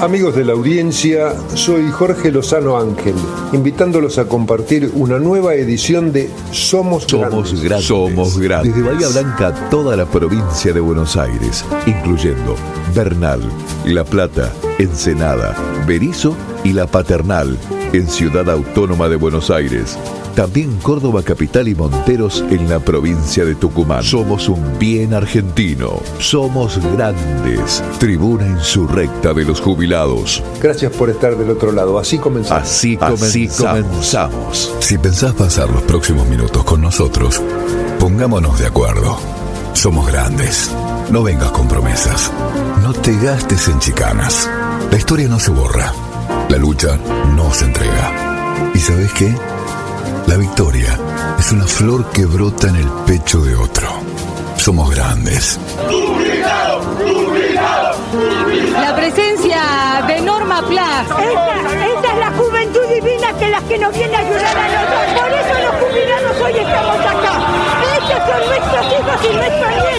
Amigos de la audiencia, soy Jorge Lozano Ángel, invitándolos a compartir una nueva edición de Somos Grandes. Somos Grandes. Desde Bahía Blanca a toda la provincia de Buenos Aires, incluyendo Bernal, La Plata, Ensenada, Berisso y La Paternal, en Ciudad Autónoma de Buenos Aires. También Córdoba Capital y Monteros en la provincia de Tucumán. Somos un bien argentino. Somos Grandes. Tribuna insurrecta de los jubilados. Gracias por estar del otro lado. Así comenzamos. Así comenzamos. Si pensás pasar los próximos minutos con nosotros, pongámonos de acuerdo. Somos Grandes. No vengas con promesas. No te gastes en chicanas. La historia no se borra. La lucha no se entrega. ¿Y sabes qué? La victoria es una flor que brota en el pecho de otro. Somos Grandes. La presencia de Norma Plas. Esta es la juventud divina que nos viene a ayudar a nosotros. Por eso los jubilados hoy estamos acá. Estos son nuestros hijos y nuestros nietos.